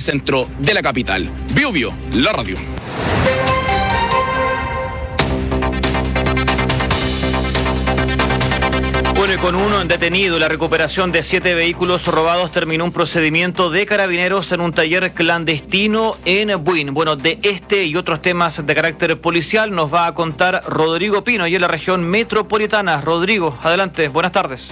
centro de la capital. Biobío, la radio. Bueno, y con uno detenido, la recuperación de 7 vehículos robados terminó un procedimiento de carabineros en un taller clandestino en Buin. Bueno, de este y otros temas de carácter policial nos va a contar Rodrigo Pino, allí en la región metropolitana. Rodrigo, adelante, buenas tardes.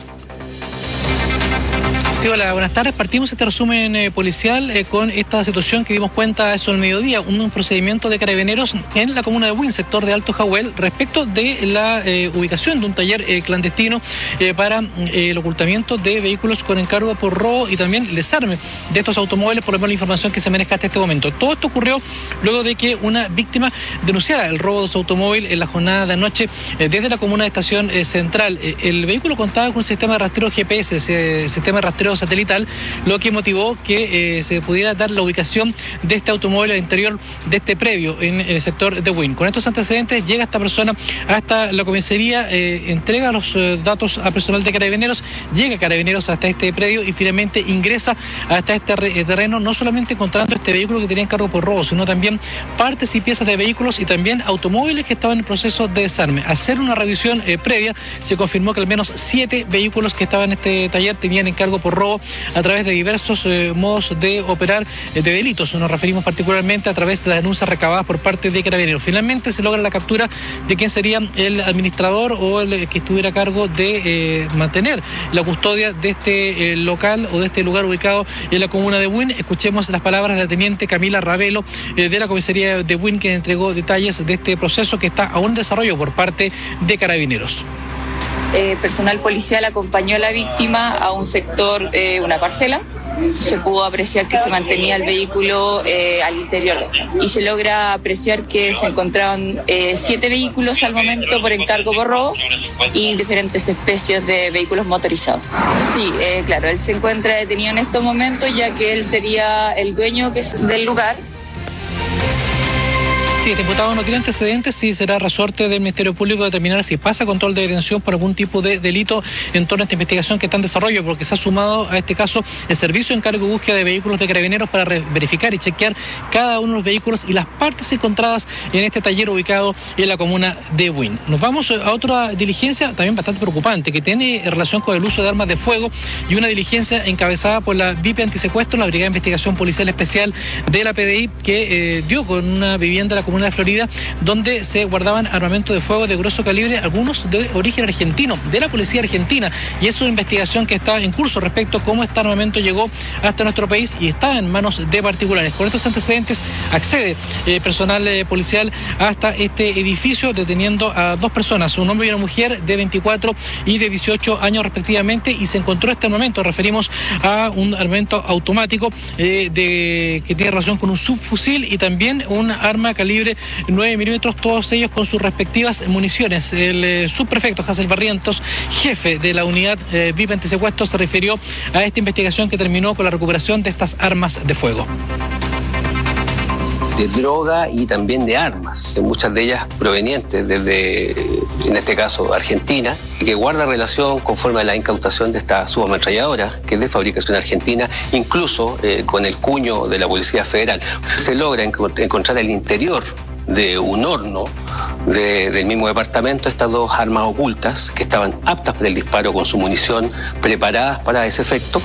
Sí, hola, buenas tardes. Partimos este resumen policial con esta situación que dimos cuenta eso al mediodía, un procedimiento de carabineros en la comuna de Buin, sector de Alto Jahuel, respecto de la ubicación de un taller clandestino para el ocultamiento de vehículos con encargo por robo y también el desarme de estos automóviles, por lo menos la información que se maneja hasta este momento. Todo esto ocurrió luego de que una víctima denunciara el robo de su automóvil en la jornada de anoche desde la comuna de Estación Central. El vehículo contaba con un sistema de rastreo GPS, sistema de rastreo satelital, lo que motivó que se pudiera dar la ubicación de este automóvil al interior de este predio en el sector de Buin. Con estos antecedentes llega esta persona hasta la comisaría, entrega los datos a personal de Carabineros, llega Carabineros hasta este predio y finalmente ingresa hasta este terreno, no solamente encontrando este vehículo que tenía encargo por robo, sino también partes y piezas de vehículos y también automóviles que estaban en proceso de desarme. Al hacer una revisión previa, se confirmó que al menos 7 vehículos que estaban en este taller tenían encargo por robo a través de diversos modos de operar de delitos. Nos referimos particularmente a través de las denuncias recabadas por parte de Carabineros. Finalmente se logra la captura de quién sería el administrador o el que estuviera a cargo de mantener la custodia de este local o de este lugar ubicado en la comuna de Buin. Escuchemos las palabras de la teniente Camila Ravelo de la comisaría de Buin, que entregó detalles de este proceso que está aún en desarrollo por parte de Carabineros. Personal policial acompañó a la víctima a un sector, una parcela. Se pudo apreciar que se mantenía el vehículo al interior y se logra apreciar que se encontraban 7 vehículos al momento por encargo por robo y diferentes especies de vehículos motorizados. Sí, claro, él se encuentra detenido en estos momentos ya que él sería el dueño del lugar. Sí, este imputado no tiene antecedentes, sí será resorte del Ministerio Público determinar si pasa control de detención por algún tipo de delito en torno a esta investigación que está en desarrollo, porque se ha sumado a este caso el servicio de encargo y búsqueda de vehículos de Carabineros para verificar y chequear cada uno de los vehículos y las partes encontradas en este taller ubicado en la comuna de Buin. Nos vamos a otra diligencia también bastante preocupante que tiene relación con el uso de armas de fuego y una diligencia encabezada por la BIP Antisecuestro, la Brigada de Investigación Policial Especial de la PDI, que dio con una vivienda de la comuna de Florida, donde se guardaban armamento de fuego de grueso calibre, algunos de origen argentino, de la policía argentina, y es una investigación que está en curso respecto a cómo este armamento llegó hasta nuestro país y está en manos de particulares. Con estos antecedentes accede personal policial hasta este edificio deteniendo a 2 personas, un hombre y una mujer de 24 y de 18 años respectivamente, y se encontró este armamento. Referimos a un armamento automático que tiene relación con un subfusil y también un arma calibre 9 milímetros, todos ellos con sus respectivas municiones. El subprefecto Hazel Barrientos, jefe de la unidad VIP Antisecuestro, se refirió a esta investigación que terminó con la recuperación de estas armas de fuego. De droga y también de armas, muchas de ellas provenientes desde, en este caso, Argentina, y que guarda relación conforme a la incautación de esta subametralladora, que es de fabricación argentina, incluso con el cuño de la Policía Federal. Se logra encontrar el interior de un horno del mismo departamento estas 2 armas ocultas que estaban aptas para el disparo con su munición, preparadas para ese efecto.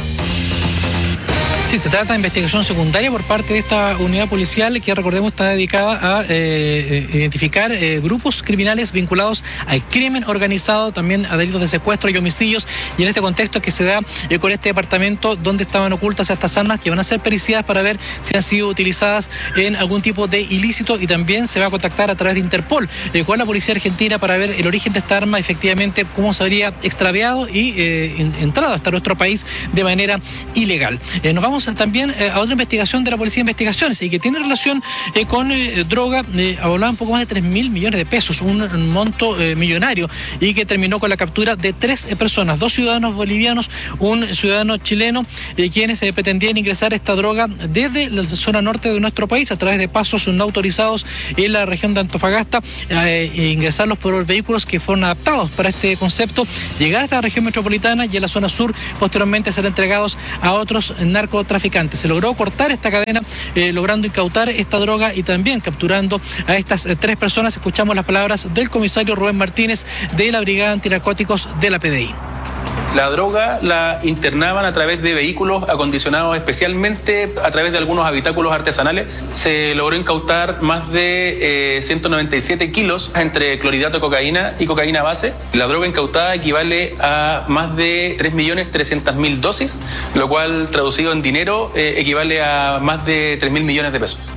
Sí, se trata de investigación secundaria por parte de esta unidad policial que, recordemos, está dedicada a identificar grupos criminales vinculados al crimen organizado, también a delitos de secuestro y homicidios, y en este contexto que se da con este departamento donde estaban ocultas estas armas que van a ser periciadas para ver si han sido utilizadas en algún tipo de ilícito, y también se va a contactar a través de Interpol con la Policía Argentina para ver el origen de esta arma, efectivamente cómo se habría extraviado y entrado hasta nuestro país de manera ilegal. Nos vamos también a otra investigación de la Policía de Investigaciones y que tiene relación con droga, hablaba un poco más de 3.000 millones de pesos, un monto millonario, y que terminó con la captura de 3 personas, 2 ciudadanos bolivianos, un ciudadano chileno, quienes pretendían ingresar esta droga desde la zona norte de nuestro país a través de pasos no autorizados en la región de Antofagasta, ingresarlos por vehículos que fueron adaptados para este concepto, llegar a esta región metropolitana y en la zona sur posteriormente ser entregados a otros narcotraficantes narcotraficantes. Se logró cortar esta cadena, logrando incautar esta droga y también capturando a estas 3 personas. Escuchamos las palabras del comisario Rubén Martínez de la Brigada Antinarcóticos de la PDI. La droga la internaban a través de vehículos acondicionados especialmente a través de algunos habitáculos artesanales. Se logró incautar más de 197 kilos entre clorhidrato de cocaína y cocaína base. La droga incautada equivale a más de 3.300.000 dosis, lo cual traducido en dinero equivale a más de 3.000 millones de pesos.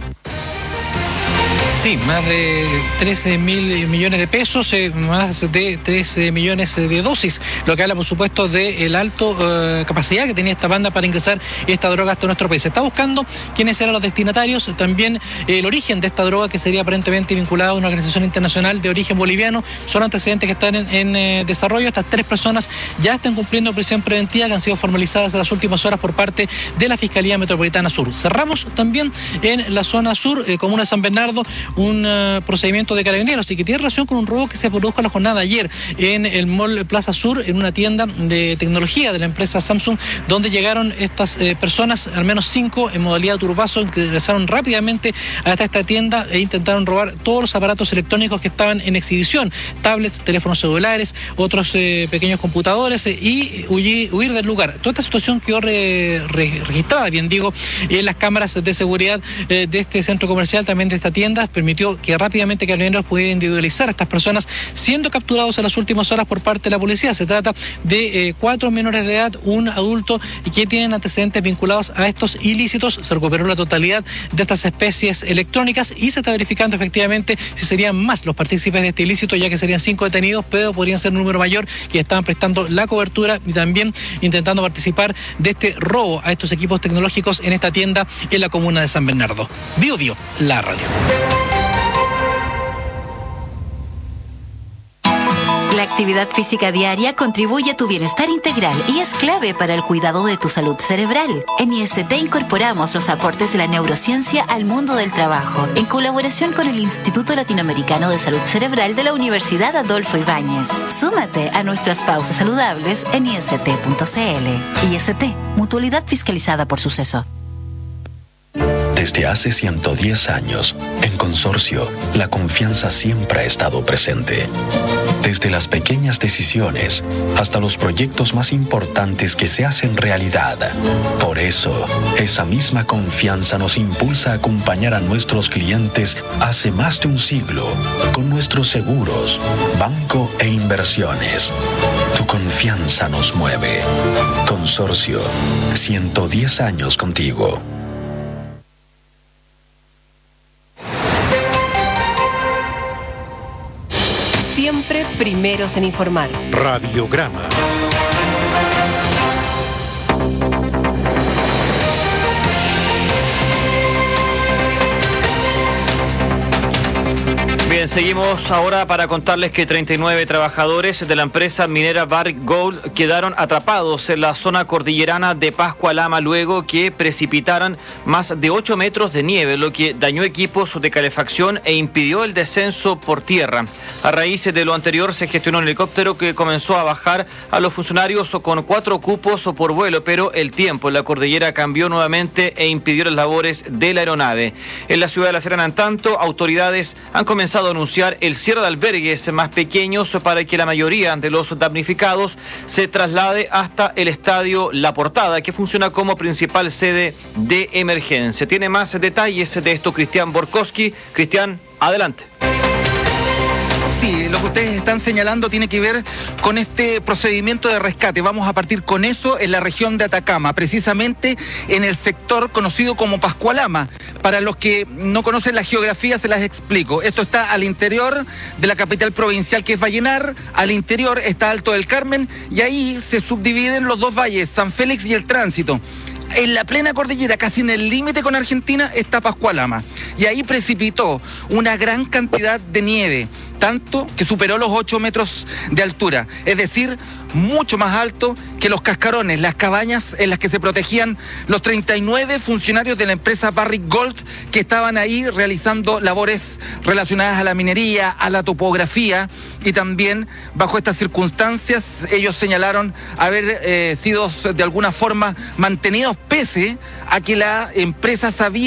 Sí, más de 13.000 millones de pesos, más de 13 millones de dosis, lo que habla, por supuesto, de la alta capacidad que tenía esta banda para ingresar esta droga hasta nuestro país. Se está buscando quiénes eran los destinatarios, también el origen de esta droga, que sería aparentemente vinculada a una organización internacional de origen boliviano. Son antecedentes que están en desarrollo. Estas 3 personas ya están cumpliendo prisión preventiva, que han sido formalizadas en las últimas horas por parte de la Fiscalía Metropolitana Sur. Cerramos también en la zona sur, comuna de San Bernardo, un procedimiento de carabineros y que tiene relación con un robo que se produjo la jornada de ayer en el Mall Plaza Sur, en una tienda de tecnología de la empresa Samsung, donde llegaron estas personas, al menos 5 en modalidad turbazo, que ingresaron rápidamente hasta esta tienda e intentaron robar todos los aparatos electrónicos que estaban en exhibición, tablets, teléfonos celulares, otros pequeños computadores, y huir del lugar. Toda esta situación quedó registrada, bien digo, en las cámaras de seguridad de este centro comercial, también de esta tienda. Permitió que rápidamente Carabineros pudiera individualizar a estas personas, siendo capturados en las últimas horas por parte de la policía. Se trata de 4 menores de edad, un adulto, y que tienen antecedentes vinculados a estos ilícitos. Se recuperó la totalidad de estas especies electrónicas y se está verificando efectivamente si serían más los partícipes de este ilícito, ya que serían 5 detenidos, pero podrían ser un número mayor que estaban prestando la cobertura y también intentando participar de este robo a estos equipos tecnológicos en esta tienda en la comuna de San Bernardo. Bio Bio, la radio. La actividad física diaria contribuye a tu bienestar integral y es clave para el cuidado de tu salud cerebral. En IST incorporamos los aportes de la neurociencia al mundo del trabajo, en colaboración con el Instituto Latinoamericano de Salud Cerebral de la Universidad Adolfo Ibáñez. Súmate a nuestras pausas saludables en ist.cl. IST, mutualidad fiscalizada por Suceso. Desde hace 110 años, en Consorcio, la confianza siempre ha estado presente. Desde las pequeñas decisiones hasta los proyectos más importantes que se hacen realidad. Por eso, esa misma confianza nos impulsa a acompañar a nuestros clientes hace más de un siglo con nuestros seguros, banco e inversiones. Tu confianza nos mueve. Consorcio, 110 años contigo. Siempre primeros en informar. Radiograma. Bien, seguimos ahora para contarles que 39 trabajadores de la empresa minera Barrick Gold quedaron atrapados en la zona cordillerana de Pascualama luego que precipitaran más de 8 metros de nieve, lo que dañó equipos de calefacción e impidió el descenso por tierra. A raíz de lo anterior se gestionó un helicóptero que comenzó a bajar a los funcionarios con 4 cupos por vuelo, pero el tiempo en la cordillera cambió nuevamente e impidió las labores de la aeronave. En la ciudad de La Serena, en tanto, autoridades han comenzado a anunciar el cierre de albergues más pequeños para que la mayoría de los damnificados se traslade hasta el estadio La Portada, que funciona como principal sede de emergencia. Tiene más detalles de esto Cristian Borkowski. Cristian, adelante. Sí, lo que ustedes están señalando tiene que ver con este procedimiento de rescate. Vamos a partir con eso en la región de Atacama, precisamente en el sector conocido como Pascualama. Para los que no conocen la geografía se las explico. Esto está al interior de la capital provincial, que es Vallenar, al interior está Alto del Carmen, y ahí se subdividen los dos valles, San Félix y el Tránsito. En la plena cordillera, casi en el límite con Argentina, está Pascualama. Y ahí precipitó una gran cantidad de nieve, tanto que superó los 8 metros de altura. Es decir, mucho más alto que los cascarones, las cabañas en las que se protegían los 39 funcionarios de la empresa Barrick Gold que estaban ahí realizando labores relacionadas a la minería, a la topografía, y también bajo estas circunstancias ellos señalaron haber sido de alguna forma mantenidos pese a que la empresa sabía